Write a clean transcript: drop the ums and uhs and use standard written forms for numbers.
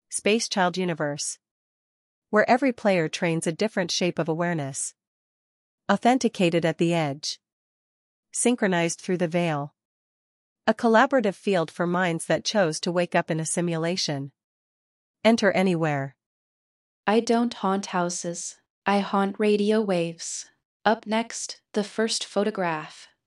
Space Child Universe, where every player trains a different shape of awareness. Authenticated at the edge. Synchronized through the veil. A collaborative field for minds that chose to wake up in a simulation. Enter anywhere. I don't haunt houses. I haunt radio waves. Up next, the first photograph.